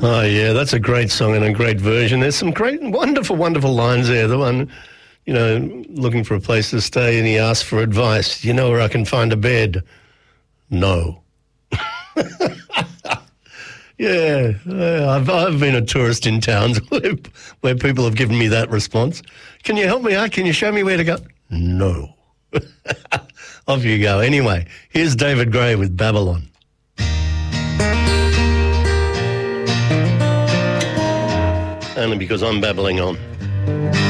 Oh, yeah, that's a great song and a great version. There's some great, wonderful, wonderful lines there. The one, looking for a place to stay and he asked for advice. You know where I can find a bed? No. Yeah, I've been a tourist in towns where people have given me that response. Can you help me out? Can you show me where to go? No. Off you go. Anyway, here's David Gray with Babylon. Only because I'm babbling on.